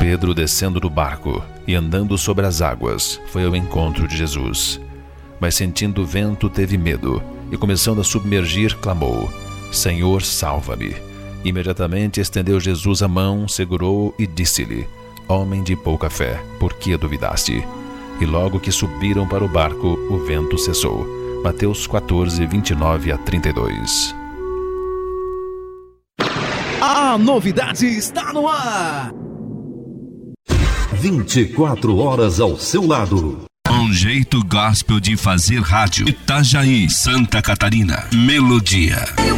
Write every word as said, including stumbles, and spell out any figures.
Pedro, descendo do barco e andando sobre as águas, foi ao encontro de Jesus. Mas sentindo o vento, teve medo e, começando a submergir, clamou: Senhor, salva-me. Imediatamente estendeu Jesus a mão, segurou-o e disse-lhe: Homem de pouca fé, por que duvidaste? E logo que subiram para o barco, o vento cessou. Mateus quatorze, vinte e nove a trinta e dois. A novidade está no ar! vinte e quatro horas ao seu lado. Um jeito gospel de fazer rádio. Itajaí, Santa Catarina. Melodia.